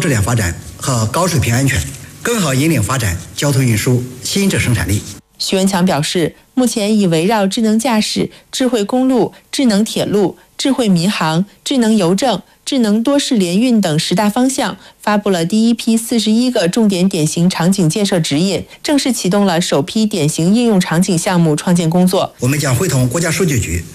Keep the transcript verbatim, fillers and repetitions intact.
质量发展和高水平安全，更好引领发展交通运输新质生产力。 徐文强表示，目前已围绕智能驾驶、智慧公路、智能铁路、智慧民航、智能邮政、智能多式联运等十大方向，发布了第一批四十一个重点典型场景建设指引，正式启动了首批典型应用场景项目创建工作。 我们将会同国家数据局